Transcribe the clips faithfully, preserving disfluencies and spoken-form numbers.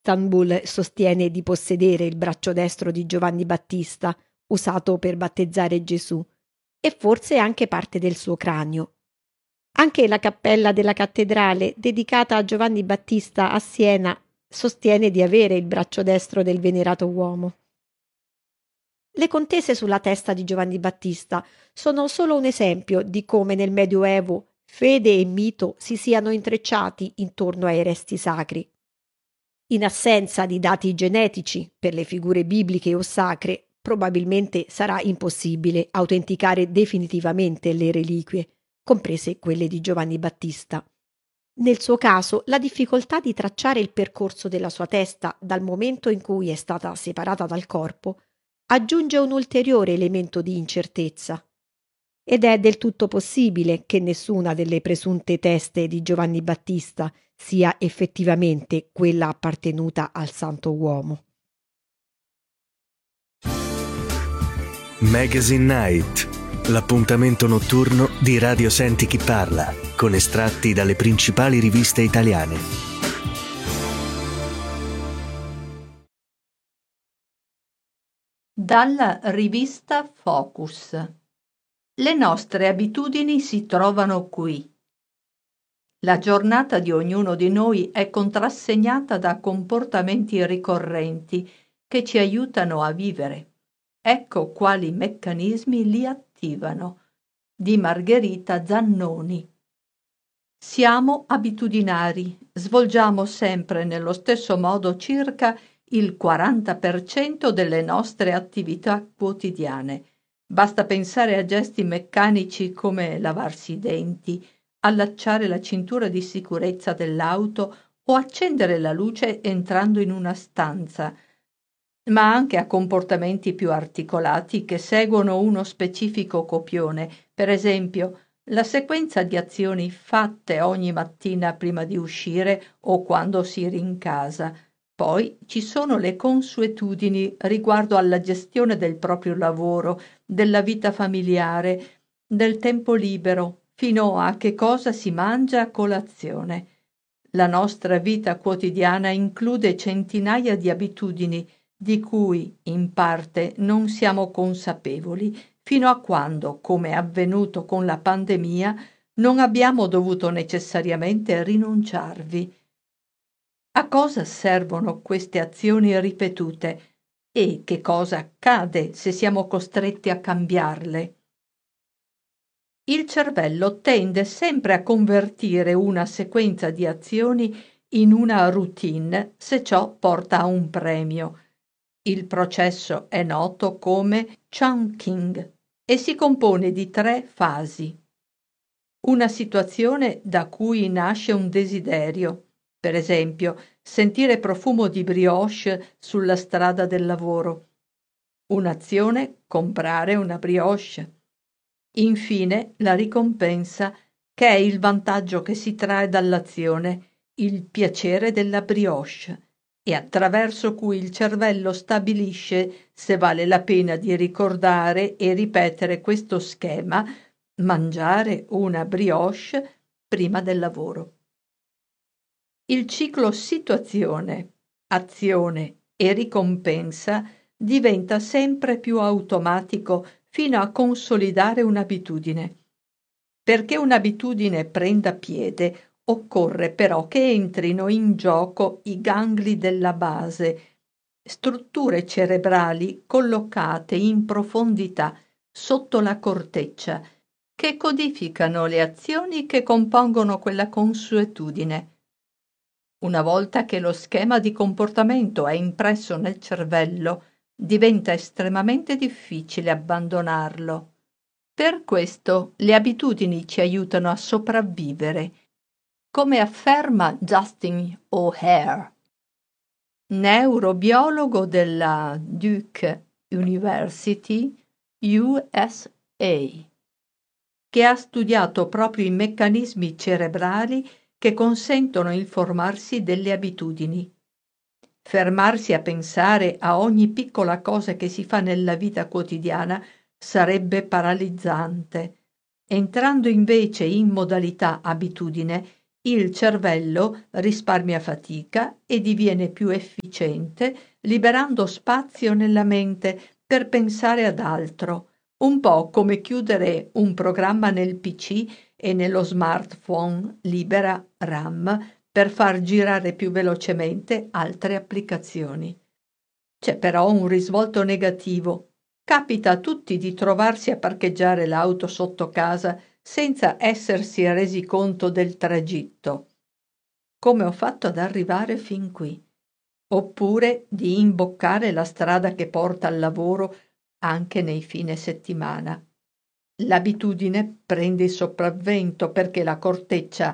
Istanbul sostiene di possedere il braccio destro di Giovanni Battista, usato per battezzare Gesù, e forse anche parte del suo cranio. Anche la cappella della cattedrale, dedicata a Giovanni Battista a Siena, sostiene di avere il braccio destro del venerato uomo. Le contese sulla testa di Giovanni Battista sono solo un esempio di come nel Medioevo fede e mito si siano intrecciati intorno ai resti sacri. In assenza di dati genetici per le figure bibliche o sacre, probabilmente sarà impossibile autenticare definitivamente le reliquie, comprese quelle di Giovanni Battista. Nel suo caso, la difficoltà di tracciare il percorso della sua testa dal momento in cui è stata separata dal corpo aggiunge un ulteriore elemento di incertezza. Ed è del tutto possibile che nessuna delle presunte teste di Giovanni Battista sia effettivamente quella appartenuta al santo uomo. Magazine Night, l'appuntamento notturno di Radio Senti Chi Parla, con estratti dalle principali riviste italiane. Dalla rivista Focus. Le nostre abitudini si trovano qui. La giornata di ognuno di noi è contrassegnata da comportamenti ricorrenti che ci aiutano a vivere. Ecco quali meccanismi li attivano. Di Margherita Zannoni. Siamo abitudinari, svolgiamo sempre nello stesso modo circa il quaranta per cento delle nostre attività quotidiane. Basta pensare a gesti meccanici come lavarsi i denti, allacciare la cintura di sicurezza dell'auto o accendere la luce entrando in una stanza, ma anche a comportamenti più articolati che seguono uno specifico copione, per esempio la sequenza di azioni fatte ogni mattina prima di uscire o quando si rincasa. Poi ci sono le consuetudini riguardo alla gestione del proprio lavoro, della vita familiare, del tempo libero, fino a che cosa si mangia a colazione. La nostra vita quotidiana include centinaia di abitudini di cui in parte non siamo consapevoli fino a quando, come è avvenuto con la pandemia, non abbiamo dovuto necessariamente rinunciarvi. A cosa servono queste azioni ripetute e che cosa accade se siamo costretti a cambiarle? Il cervello tende sempre a convertire una sequenza di azioni in una routine se ciò porta a un premio. Il processo è noto come chunking e si compone di tre fasi. Una situazione da cui nasce un desiderio, per esempio sentire profumo di brioche sulla strada del lavoro. Un'azione, comprare una brioche. Infine la ricompensa, che è il vantaggio che si trae dall'azione, il piacere della brioche, e attraverso cui il cervello stabilisce se vale la pena di ricordare e ripetere questo schema, mangiare una brioche prima del lavoro. Il ciclo situazione, azione e ricompensa diventa sempre più automatico fino a consolidare un'abitudine. Perché un'abitudine prenda piede, occorre però che entrino in gioco i gangli della base, strutture cerebrali collocate in profondità sotto la corteccia, che codificano le azioni che compongono quella consuetudine. Una volta che lo schema di comportamento è impresso nel cervello, diventa estremamente difficile abbandonarlo. Per questo le abitudini ci aiutano a sopravvivere, come afferma Justin O'Hare, neurobiologo della Duke University, U S A, che ha studiato proprio i meccanismi cerebrali che consentono il formarsi delle abitudini. Fermarsi a pensare a ogni piccola cosa che si fa nella vita quotidiana sarebbe paralizzante. Entrando invece in modalità abitudine, Il cervello risparmia fatica e diviene più efficiente, liberando spazio nella mente per pensare ad altro, un po' come chiudere un programma nel P C e nello smartphone libera RAM per far girare più velocemente altre applicazioni. C'è però un risvolto negativo. Capita a tutti di trovarsi a parcheggiare l'auto sotto casa senza essersi resi conto del tragitto. Come ho fatto ad arrivare fin qui? Oppure di imboccare la strada che porta al lavoro anche nei fine settimana. L'abitudine prende il sopravvento perché la corteccia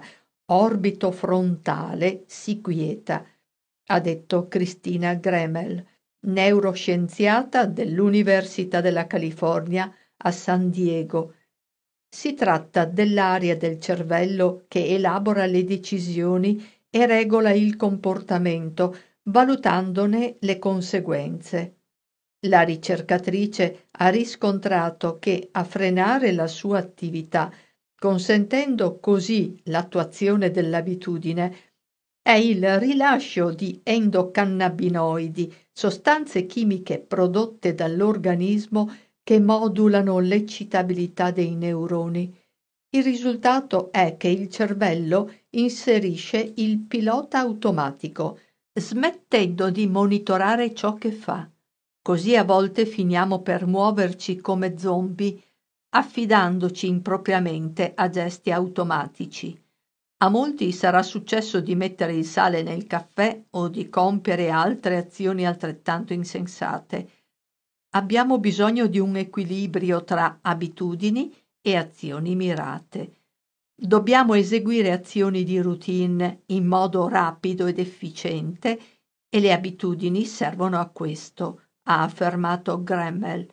orbitofrontale si quieta, ha detto Christina Gremel, neuroscienziata dell'Università della California a San Diego. Si tratta dell'area del cervello che elabora le decisioni e regola il comportamento, valutandone le conseguenze. La ricercatrice ha riscontrato che a frenare la sua attività, consentendo così l'attuazione dell'abitudine, è il rilascio di endocannabinoidi, sostanze chimiche prodotte dall'organismo che modulano l'eccitabilità dei neuroni. Il risultato è che il cervello inserisce il pilota automatico, smettendo di monitorare ciò che fa. Così a volte finiamo per muoverci come zombie, affidandoci impropriamente a gesti automatici. A molti sarà successo di mettere il sale nel caffè o di compiere altre azioni altrettanto insensate. Abbiamo bisogno di un equilibrio tra abitudini e azioni mirate. Dobbiamo eseguire azioni di routine in modo rapido ed efficiente e le abitudini servono a questo, ha affermato Gremel.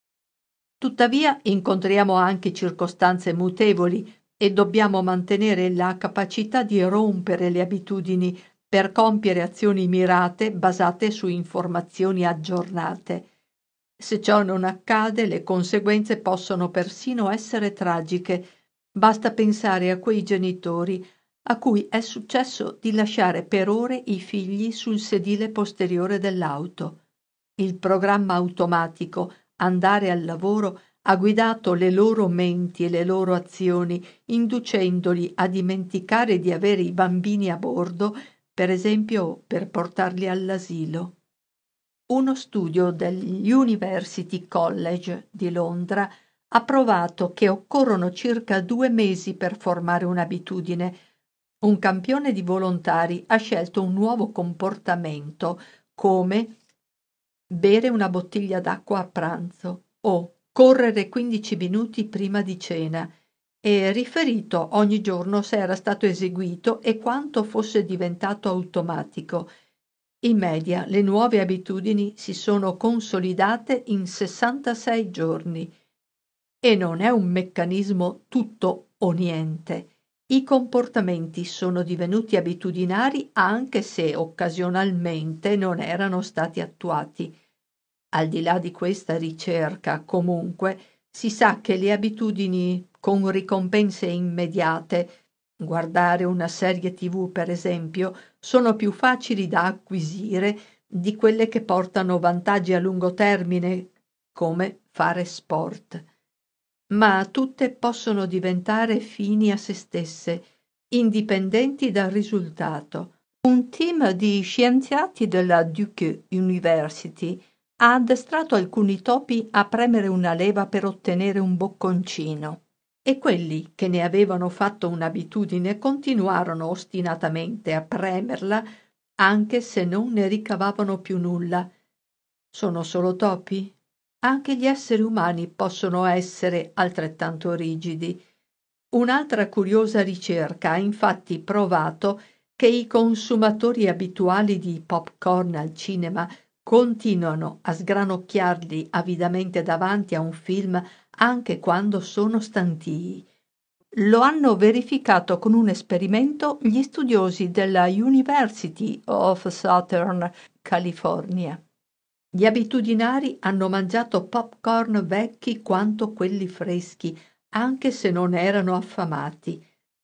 Tuttavia incontriamo anche circostanze mutevoli e dobbiamo mantenere la capacità di rompere le abitudini per compiere azioni mirate basate su informazioni aggiornate. Se ciò non accade, le conseguenze possono persino essere tragiche. Basta pensare a quei genitori a cui è successo di lasciare per ore i figli sul sedile posteriore dell'auto. Il programma automatico andare al lavoro ha guidato le loro menti e le loro azioni, inducendoli a dimenticare di avere i bambini a bordo, per esempio per portarli all'asilo. Uno studio dell'University College di Londra ha provato che occorrono circa due mesi per formare un'abitudine. Un campione di volontari ha scelto un nuovo comportamento, come bere una bottiglia d'acqua a pranzo o correre quindici minuti prima di cena, e riferito ogni giorno se era stato eseguito e quanto fosse diventato automatico. In media le nuove abitudini si sono consolidate in sessantasei giorni. E non è un meccanismo tutto o niente. I comportamenti sono divenuti abitudinari anche se occasionalmente non erano stati attuati. Al di là di questa ricerca, comunque, si sa che le abitudini con ricompense immediate, guardare una serie tivù per esempio, sono più facili da acquisire di quelle che portano vantaggi a lungo termine, come fare sport. Ma tutte possono diventare fini a se stesse, indipendenti dal risultato. Un team di scienziati della Duke University ha addestrato alcuni topi a premere una leva per ottenere un bocconcino, e quelli che ne avevano fatto un'abitudine continuarono ostinatamente a premerla anche se non ne ricavavano più nulla. Sono solo topi? Anche gli esseri umani possono essere altrettanto rigidi. Un'altra curiosa ricerca ha infatti provato che i consumatori abituali di popcorn al cinema continuano a sgranocchiarli avidamente davanti a un film anche quando sono stantii. Lo hanno verificato con un esperimento gli studiosi della University of Southern California. Gli abitudinari hanno mangiato popcorn vecchi quanto quelli freschi, anche se non erano affamati.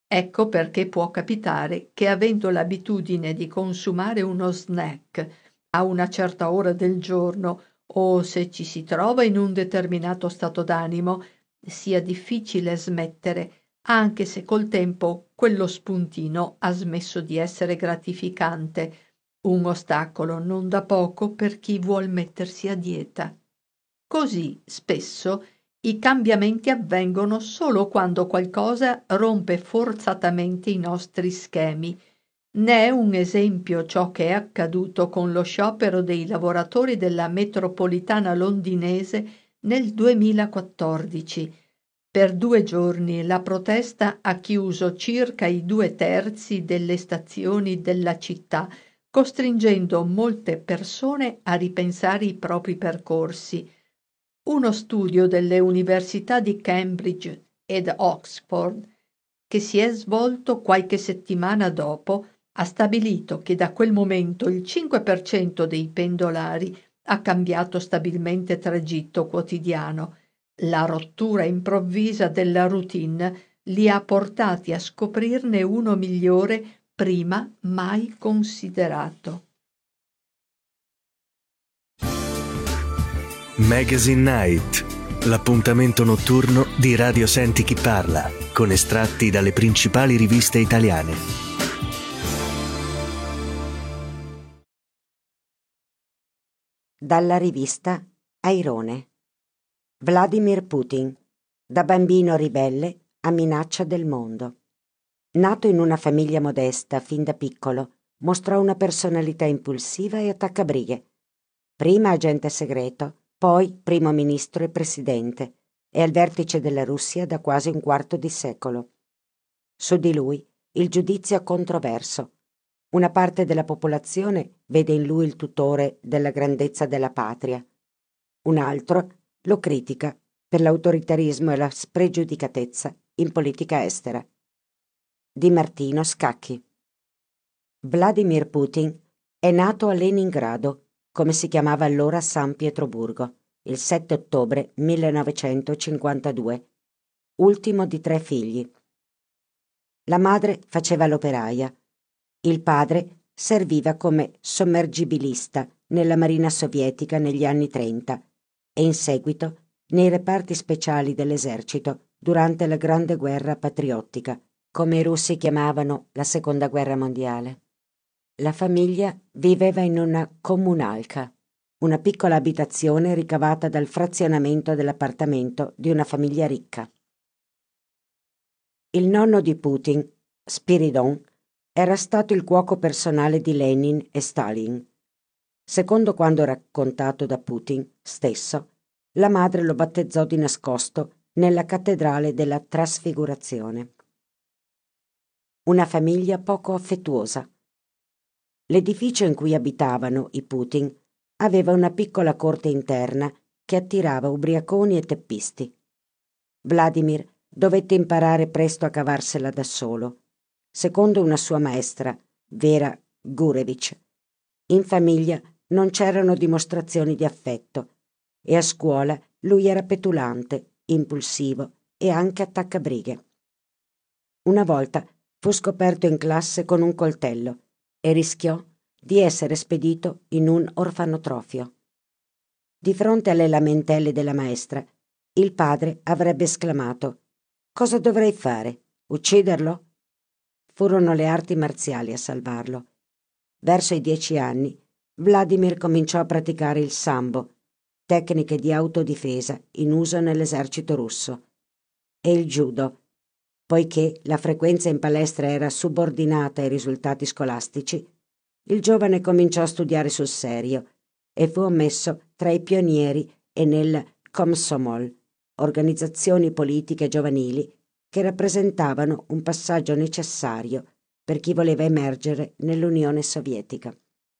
Ecco perché può capitare che, avendo l'abitudine di consumare uno snack a una certa ora del giorno o se ci si trova in un determinato stato d'animo, sia difficile smettere, anche se col tempo quello spuntino ha smesso di essere gratificante, un ostacolo non da poco per chi vuol mettersi a dieta. Così, spesso, i cambiamenti avvengono solo quando qualcosa rompe forzatamente i nostri schemi. Ne è un esempio ciò che è accaduto con lo sciopero dei lavoratori della metropolitana londinese nel duemilaquattordici. Per due giorni la protesta ha chiuso circa i due terzi delle stazioni della città, costringendo molte persone a ripensare i propri percorsi. Uno studio delle università di Cambridge ed Oxford, che si è svolto qualche settimana dopo, ha stabilito che da quel momento il cinque per cento dei pendolari ha cambiato stabilmente tragitto quotidiano. La rottura improvvisa della routine li ha portati a scoprirne uno migliore prima mai considerato. Magazine Night, l'appuntamento notturno di Radio Senti Chi Parla, con estratti dalle principali riviste italiane. Dalla rivista Airone. Vladimir Putin, da bambino ribelle a minaccia del mondo. Nato in una famiglia modesta fin da piccolo, mostrò una personalità impulsiva e attaccabrighe. Prima agente segreto, poi primo ministro e presidente, e al vertice della Russia da quasi un quarto di secolo. Su di lui il giudizio è controverso. Una parte della popolazione vede in lui il tutore della grandezza della patria. Un altro lo critica per l'autoritarismo e la spregiudicatezza in politica estera. Di Martino Scacchi. Vladimir Putin è nato a Leningrado, come si chiamava allora San Pietroburgo, il sette ottobre millenovecentocinquantadue, ultimo di tre figli. La madre faceva l'operaia, il padre serviva come sommergibilista nella Marina sovietica negli anni trenta e in seguito nei reparti speciali dell'esercito durante la Grande Guerra Patriottica, come i russi chiamavano la Seconda Guerra Mondiale. La famiglia viveva in una comunalka, una piccola abitazione ricavata dal frazionamento dell'appartamento di una famiglia ricca. Il nonno di Putin, Spiridon, era stato il cuoco personale di Lenin e Stalin. Secondo quanto raccontato da Putin stesso, la madre lo battezzò di nascosto nella cattedrale della Trasfigurazione. Una famiglia poco affettuosa. L'edificio in cui abitavano i Putin aveva una piccola corte interna che attirava ubriaconi e teppisti. Vladimir dovette imparare presto a cavarsela da solo, secondo una sua maestra, Vera Gurevich. In famiglia non c'erano dimostrazioni di affetto e a scuola lui era petulante, impulsivo e anche attaccabrighe. Una volta fu scoperto in classe con un coltello e rischiò di essere spedito in un orfanotrofio. Di fronte alle lamentele della maestra, il padre avrebbe esclamato: «Cosa dovrei fare? Ucciderlo?» Furono le arti marziali a salvarlo. Verso i dieci anni, Vladimir cominciò a praticare il sambo, tecniche di autodifesa in uso nell'esercito russo, e il judo, poiché la frequenza in palestra era subordinata ai risultati scolastici. Il giovane cominciò a studiare sul serio e fu ammesso tra i pionieri e nel Komsomol, organizzazioni politiche giovanili che rappresentavano un passaggio necessario per chi voleva emergere nell'Unione Sovietica.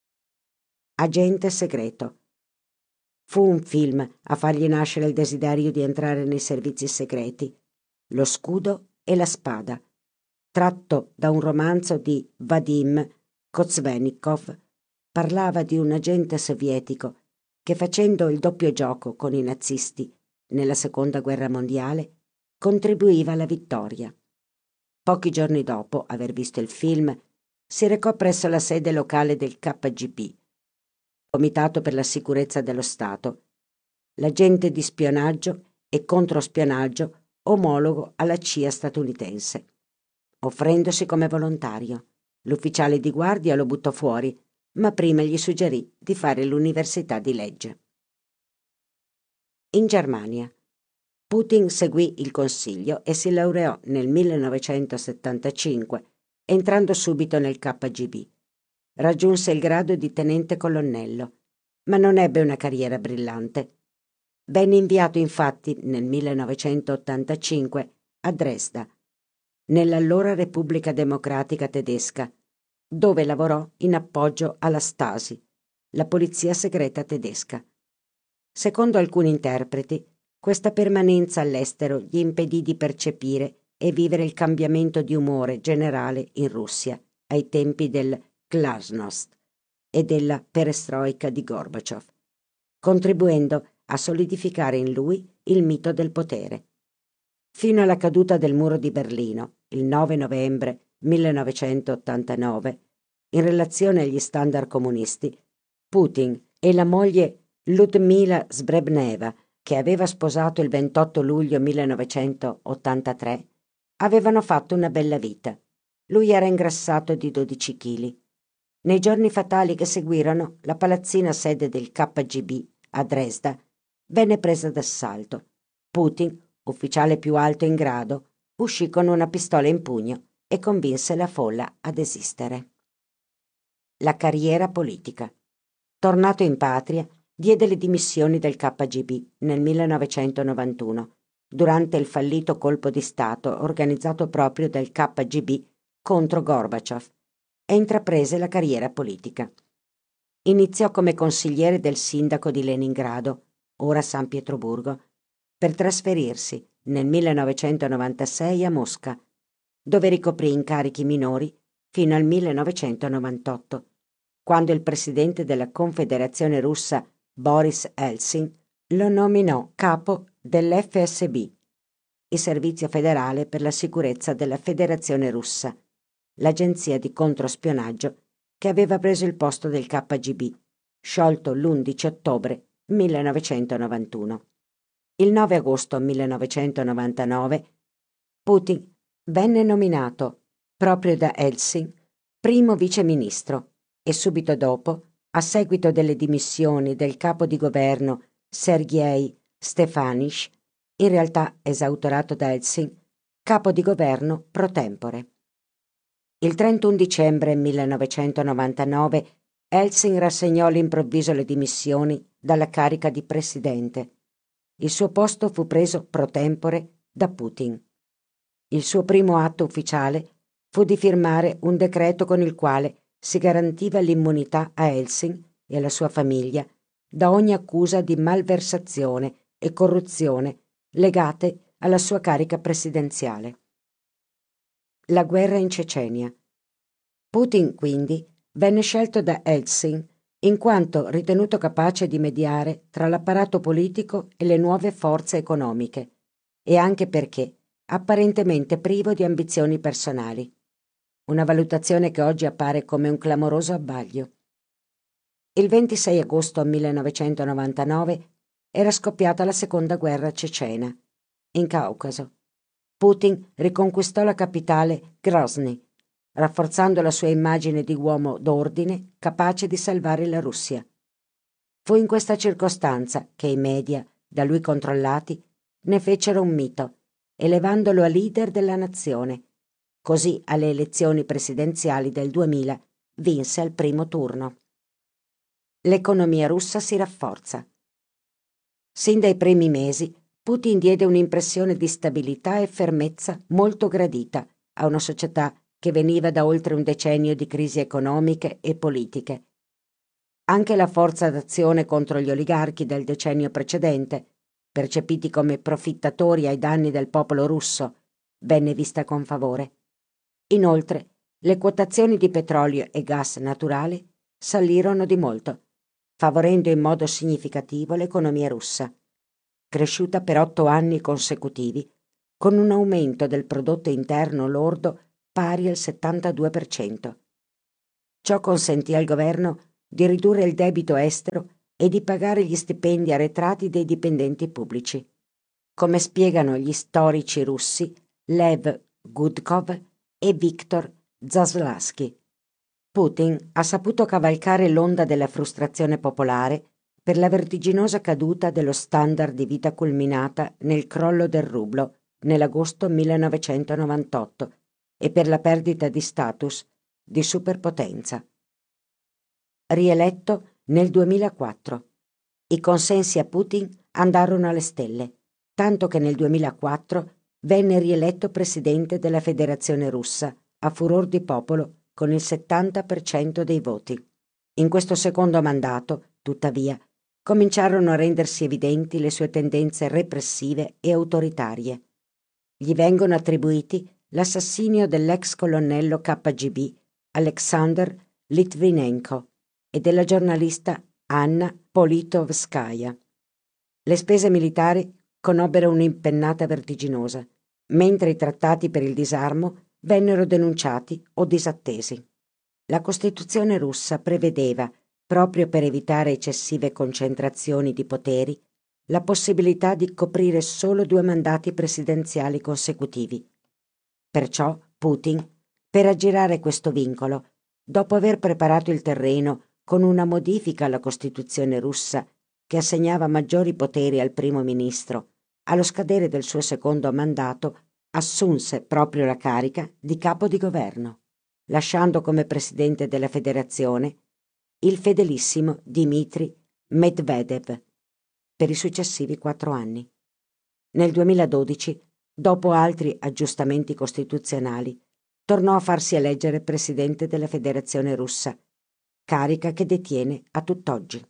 Agente segreto. Fu un film a fargli nascere il desiderio di entrare nei servizi segreti, Lo scudo e la spada, tratto da un romanzo di Vadim Kozvenikov. Parlava di un agente sovietico che, facendo il doppio gioco con i nazisti nella Seconda Guerra Mondiale, contribuiva alla vittoria. pochi giorni dopo aver visto il film, si recò presso la sede locale del K G B, Comitato per la Sicurezza dello Stato, l'agente di spionaggio e controspionaggio omologo alla C I A statunitense. Offrendosi come volontario, l'ufficiale di guardia lo buttò fuori, ma prima gli suggerì di fare l'università di legge. In Germania, Putin seguì il consiglio e si laureò nel millenovecentosettantacinque, entrando subito nel K G B. Raggiunse il grado di tenente colonnello, ma non ebbe una carriera brillante. Venne inviato infatti nel millenovecentottantacinque a Dresda, nell'allora Repubblica Democratica Tedesca, dove lavorò in appoggio alla Stasi, la polizia segreta tedesca. Secondo alcuni interpreti, questa permanenza all'estero gli impedì di percepire e vivere il cambiamento di umore generale in Russia ai tempi del glasnost e della perestroika di Gorbaciov, contribuendo a solidificare in lui il mito del potere. Fino alla caduta del muro di Berlino, il nove novembre millenovecentottantanove, in relazione agli standard comunisti, Putin e la moglie Ludmila Zbrebneva, che aveva sposato il ventotto luglio millenovecentottantatré, avevano fatto una bella vita. Lui era ingrassato di dodici chili. Nei giorni fatali che seguirono, la palazzina sede del K G B a Dresda venne presa d'assalto. Putin, ufficiale più alto in grado, uscì con una pistola in pugno e convinse la folla a desistere. La carriera politica. Tornato in patria, diede le dimissioni del K G B nel millenovecentonovantuno, durante il fallito colpo di Stato organizzato proprio dal K G B contro Gorbaciov, e intraprese la carriera politica. Iniziò come consigliere del sindaco di Leningrado, ora San Pietroburgo, per trasferirsi nel millenovecentonovantasei a Mosca, dove ricoprì incarichi minori fino al millenovecentonovantotto, quando il presidente della Confederazione Russa Boris Eltsine lo nominò capo dell'F S B, il Servizio Federale per la Sicurezza della Federazione Russa, l'agenzia di controspionaggio che aveva preso il posto del K G B, sciolto l'undici ottobre millenovecentonovantuno. Il nove agosto millenovecentonovantanove Putin venne nominato, proprio da Eltsine, primo viceministro e subito dopo, a seguito delle dimissioni del capo di governo Sergei Stefanisc, in realtà esautorato da Eltsine, capo di governo pro tempore. Il trentuno dicembre millenovecentonovantanove Eltsine rassegnò all'improvviso le dimissioni dalla carica di presidente. Il suo posto fu preso pro tempore da Putin. Il suo primo atto ufficiale fu di firmare un decreto con il quale si garantiva l'immunità a Eltsine e alla sua famiglia da ogni accusa di malversazione e corruzione legate alla sua carica presidenziale. La guerra in Cecenia. Putin, quindi, venne scelto da Eltsine in quanto ritenuto capace di mediare tra l'apparato politico e le nuove forze economiche, e anche perché apparentemente privo di ambizioni personali. Una valutazione che oggi appare come un clamoroso abbaglio. Il ventisei agosto millenovecentonovantanove era scoppiata la seconda guerra cecena, in Caucaso. Putin riconquistò la capitale Grozny, rafforzando la sua immagine di uomo d'ordine capace di salvare la Russia. Fu in questa circostanza che i media, da lui controllati, ne fecero un mito, elevandolo a leader della nazione. Così alle elezioni presidenziali del duemila vinse al primo turno. L'economia russa si rafforza. Sin dai primi mesi, Putin diede un'impressione di stabilità e fermezza molto gradita a una società che veniva da oltre un decennio di crisi economiche e politiche. Anche la forza d'azione contro gli oligarchi del decennio precedente, percepiti come profittatori ai danni del popolo russo, venne vista con favore. Inoltre, le quotazioni di petrolio e gas naturale salirono di molto, favorendo in modo significativo l'economia russa. Cresciuta per otto anni consecutivi, con un aumento del prodotto interno lordo pari al settantadue per cento. Ciò consentì al governo di ridurre il debito estero e di pagare gli stipendi arretrati dei dipendenti pubblici. Come spiegano gli storici russi Lev Gudkov e Viktor Zaslavsky, Putin ha saputo cavalcare l'onda della frustrazione popolare per la vertiginosa caduta dello standard di vita culminata nel crollo del rublo nell'agosto millenovecentonovantotto e per la perdita di status di superpotenza. Rieletto nel duemilaquattro, i consensi a Putin andarono alle stelle, tanto che nel duemilaquattro venne rieletto presidente della Federazione Russa a furor di popolo con il settanta per cento dei voti. In questo secondo mandato, tuttavia, cominciarono a rendersi evidenti le sue tendenze repressive e autoritarie. Gli vengono attribuiti l'assassinio dell'ex colonnello K G B Alexander Litvinenko e della giornalista Anna Politovskaya. Le spese militari conobbero un'impennata vertiginosa, mentre i trattati per il disarmo vennero denunciati o disattesi. La Costituzione russa prevedeva, proprio per evitare eccessive concentrazioni di poteri, la possibilità di coprire solo due mandati presidenziali consecutivi. Perciò Putin, per aggirare questo vincolo, dopo aver preparato il terreno con una modifica alla Costituzione russa che assegnava maggiori poteri al primo ministro, allo scadere del suo secondo mandato assunse proprio la carica di capo di governo, lasciando come presidente della federazione il fedelissimo Dmitry Medvedev per i successivi quattro anni. Nel duemiladodici, dopo altri aggiustamenti costituzionali, tornò a farsi eleggere presidente della Federazione Russa, carica che detiene a tutt'oggi.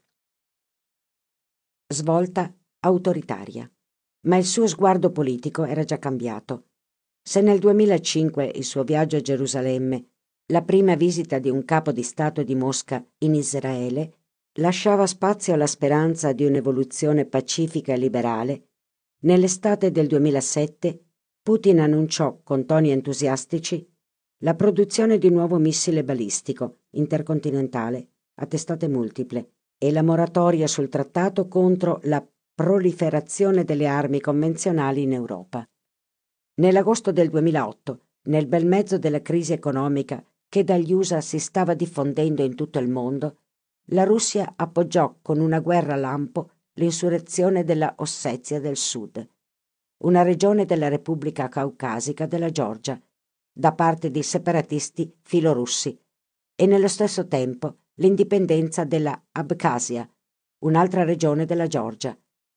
Svolta autoritaria, ma il suo sguardo politico era già cambiato. Se nel duemilacinque il suo viaggio a Gerusalemme, la prima visita di un capo di Stato di Mosca in Israele, lasciava spazio alla speranza di un'evoluzione pacifica e liberale, nell'estate del duemilasette Putin annunciò con toni entusiastici la produzione di un nuovo missile balistico intercontinentale a testate multiple e la moratoria sul trattato contro la proliferazione delle armi convenzionali in Europa. Nell'agosto del duemilaotto, nel bel mezzo della crisi economica che dagli U S A si stava diffondendo in tutto il mondo, la Russia appoggiò con una guerra lampo l'insurrezione della Ossezia del Sud, una regione della Repubblica Caucasica della Georgia, da parte di separatisti filorussi, e nello stesso tempo l'indipendenza della Abkhazia, un'altra regione della Georgia.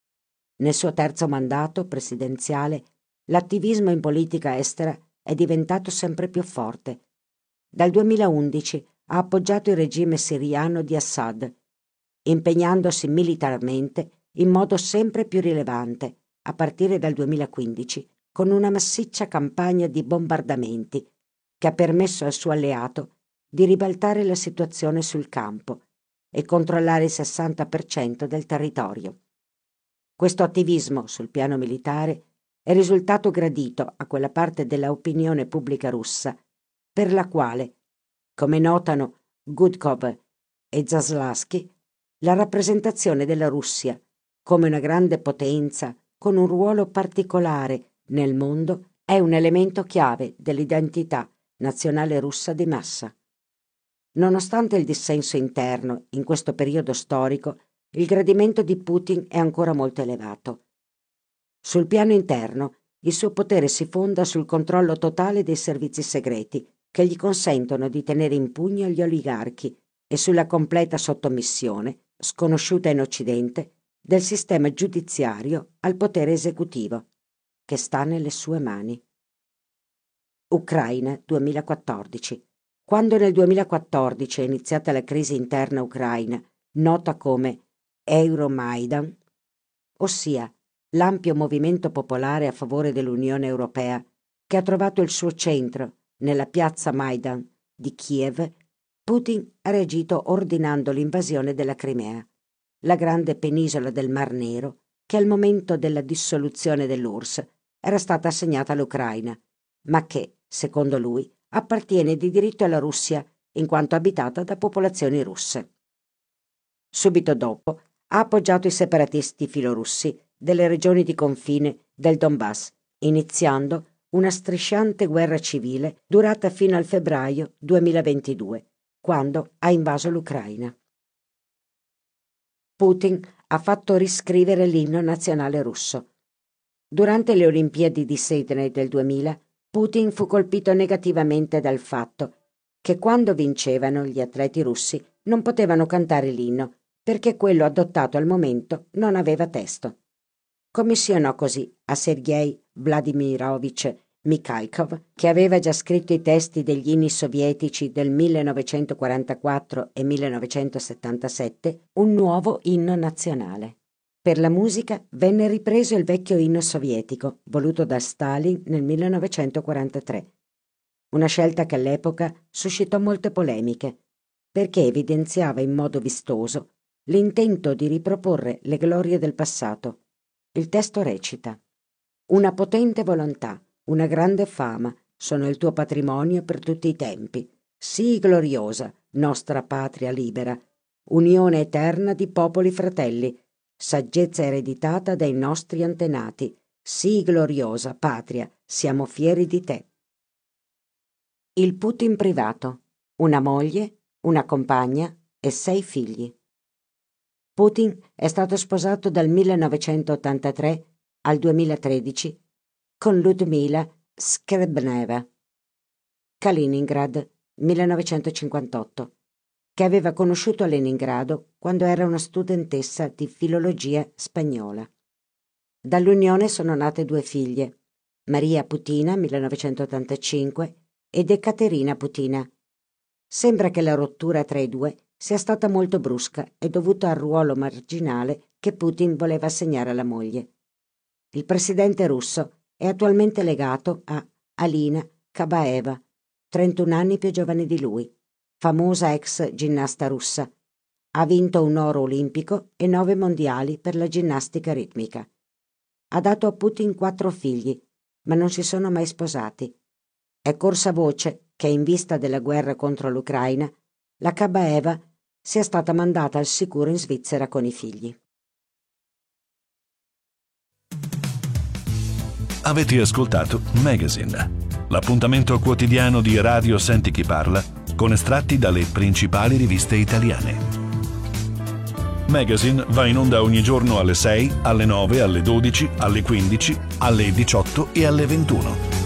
Nel suo terzo mandato presidenziale, l'attivismo in politica estera è diventato sempre più forte. Dal duemilaundici ha appoggiato il regime siriano di Assad, impegnandosi militarmente in modo sempre più rilevante, a partire dal duemilaquindici, con una massiccia campagna di bombardamenti che ha permesso al suo alleato di ribaltare la situazione sul campo e controllare il sessanta per cento del territorio. Questo attivismo sul piano militare è risultato gradito a quella parte della opinione pubblica russa per la quale, come notano Gudkov e Zaslavsky, la rappresentazione della Russia come una grande potenza con un ruolo particolare nel mondo è un elemento chiave dell'identità nazionale russa di massa. Nonostante il dissenso interno in questo periodo storico, il gradimento di Putin è ancora molto elevato. Sul piano interno, il suo potere si fonda sul controllo totale dei servizi segreti che gli consentono di tenere in pugno gli oligarchi e sulla completa sottomissione, sconosciuta in Occidente, del sistema giudiziario al potere esecutivo, che sta nelle sue mani. Ucraina duemilaquattordici. Quando nel duemilaquattordici è iniziata la crisi interna ucraina, nota come Euromaidan, ossia l'ampio movimento popolare a favore dell'Unione Europea, che ha trovato il suo centro nella piazza Maidan di Kiev, Putin ha reagito ordinando l'invasione della Crimea, la grande penisola del Mar Nero che al momento della dissoluzione dell'U R S S era stata assegnata all'Ucraina, ma che, secondo lui, appartiene di diritto alla Russia in quanto abitata da popolazioni russe. Subito dopo ha appoggiato i separatisti filorussi delle regioni di confine del Donbass, iniziando una strisciante guerra civile durata fino al febbraio duemilaventidue, quando ha invaso l'Ucraina. Putin ha fatto riscrivere l'inno nazionale russo. Durante le Olimpiadi di Sydney del duemila, Putin fu colpito negativamente dal fatto che quando vincevano gli atleti russi non potevano cantare l'inno perché quello adottato al momento non aveva testo. Commissionò così a Sergei Vladimirovich Mikhalkov, che aveva già scritto i testi degli inni sovietici del millenovecentoquarantaquattro e millenovecentosettantasette, un nuovo inno nazionale. Per la musica venne ripreso il vecchio inno sovietico, voluto da Stalin nel millenovecentoquarantatré. Una scelta che all'epoca suscitò molte polemiche, perché evidenziava in modo vistoso l'intento di riproporre le glorie del passato. Il testo recita: «Una potente volontà, una grande fama sono il tuo patrimonio per tutti i tempi. Sii gloriosa, nostra patria libera, unione eterna di popoli fratelli, saggezza ereditata dai nostri antenati. Sii gloriosa, patria, siamo fieri di te». Il Putin privato, una moglie, una compagna e sei figli. Putin è stato sposato dal millenovecentottantatré al duemilatredici con Ludmila Skrebneva, Kaliningrad, millenovecentocinquantotto, che aveva conosciuto a Leningrado quando era una studentessa di filologia spagnola. Dall'unione sono nate due figlie, Maria Putina, millenovecentottantacinque, ed Ekaterina Putina. Sembra che la rottura tra i due sia stata molto brusca e dovuta al ruolo marginale che Putin voleva assegnare alla moglie. Il presidente russo è attualmente legato a Alina Kabaeva, trentuno anni più giovane di lui, famosa ex ginnasta russa. Ha vinto un oro olimpico e nove mondiali per la ginnastica ritmica. Ha dato a Putin quattro figli, ma non si sono mai sposati. È corsa voce che, in vista della guerra contro l'Ucraina, la Kabaeva sia stata mandata al sicuro in Svizzera con i figli. Avete ascoltato Magazine, l'appuntamento quotidiano di Radio Senti Chi Parla con estratti dalle principali riviste italiane. Magazine va in onda ogni giorno alle sei, alle nove, alle dodici, alle quindici, alle diciotto e alle ventuno.